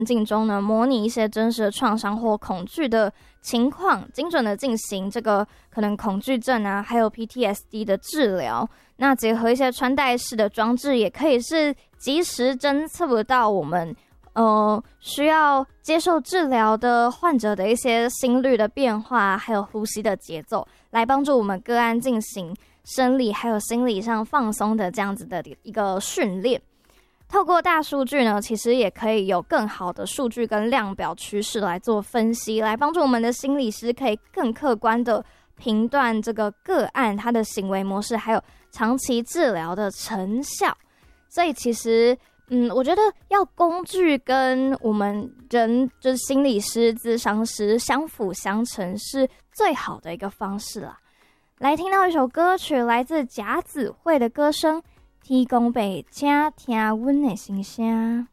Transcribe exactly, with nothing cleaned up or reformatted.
境中呢，模拟一些真实的创伤或恐惧的情况，精准的进行这个可能恐惧症啊，还有 P T S D 的治疗。那结合一些穿戴式的装置，也可以是及时侦测到我们呃需要接受治疗的患者的一些心率的变化，还有呼吸的节奏，来帮助我们个案进行生理还有心理上放松的这样子的一个训练。透过大数据呢，其实也可以有更好的数据跟量表趋势来做分析，来帮助我们的心理师可以更客观的评断这个个案他的行为模式，还有长期治疗的成效。所以其实嗯，我觉得要工具跟我们人就是心理师、咨商师相辅相成是最好的一个方式啦。来听到一首歌曲，来自甲子会的歌声，天公伯请听阮的心声。